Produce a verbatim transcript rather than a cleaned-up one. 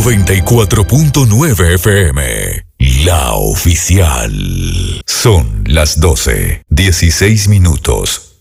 noventa y cuatro punto nueve F M, la oficial. Son las doce, dieciséis minutos.